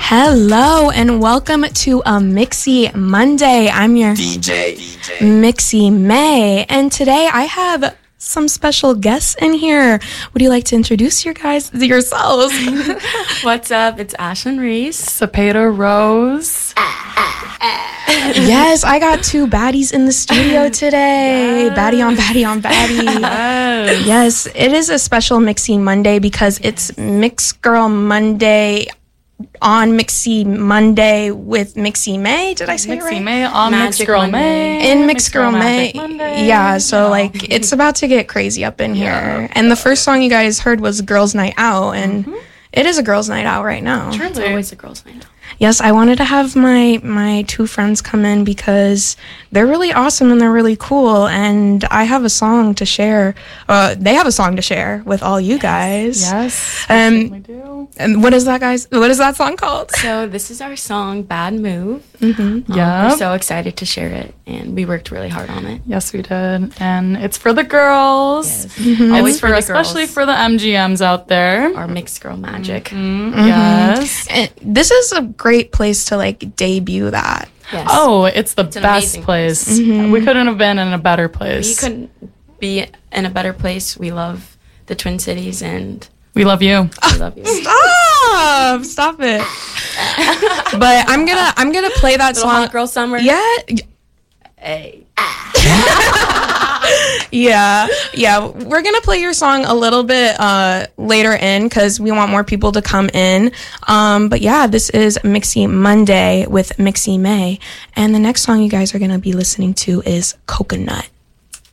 Hello and welcome to a Mixie Monday. I'm your DJ Mixie May, and today I have some special guests in here. Would you like to introduce yourselves? What's up? It's Ashlyn Reese. Cepeda Rose. Yes, I got two baddies in the studio today. Yes. Baddie on baddie on baddie. Yes, it is a special Mixie Monday because it's Mix Girl Monday on Mixie Monday with Mixie May. Did I say it right? Mixie May on Mix Girl May. In Mix Girl May. Yeah, so like it's about to get crazy up in here. And the first song you guys heard was Girls Night Out, and it is a girls' night out right now. Truly. It's always a girls' night out. Yes, I wanted to have my two friends come in because they're really awesome and they're really cool, and I have a song to share. They have a song to share with all you guys. Yes, we do. And what is that, guys? What is that song called? So this is our song, Bad Move. Yeah. We're so excited to share it, and we worked really hard on it. Yes, we did. And it's for the girls. Yes. Always for the girls. Especially for the MGMs out there. Our Mixed Girl Magic. Yes. And this is a great place to like debut that. Yes. Oh, it's the best place. We couldn't have been in a better place. We couldn't be in a better place. We love the Twin Cities, and we love you. We love you. Stop it. But I'm gonna play that Little song. Hot Girl Summer. Yeah. Hey. Yeah. We're gonna play your song a little bit later in because we want more people to come in. But yeah, this is Mixie Monday with Mixie May, and the next song you guys are gonna be listening to is Coconut.